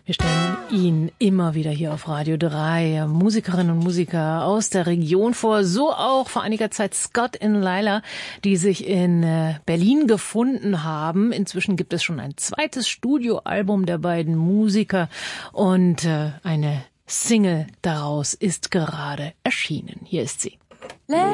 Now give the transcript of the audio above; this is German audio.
Wir stellen Ihnen immer wieder hier auf Radio 3 Musikerinnen und Musiker aus der Region vor. So auch vor einiger Zeit Scott and Lila, die sich in Berlin gefunden haben. Inzwischen gibt es schon ein zweites Studioalbum der beiden Musiker und eine Single daraus ist gerade erschienen. Hier ist sie.